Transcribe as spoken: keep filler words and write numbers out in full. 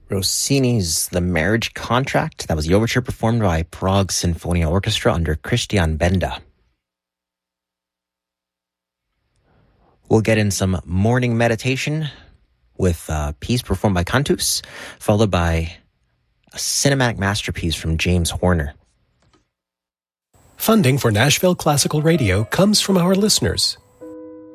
Rossini's The Marriage Contract. That was the overture performed by Prague Sinfonia Orchestra under Christian Benda. We'll get in some morning meditation with a piece performed by Cantus, followed by a cinematic masterpiece from James Horner. Funding for Nashville Classical Radio comes from our listeners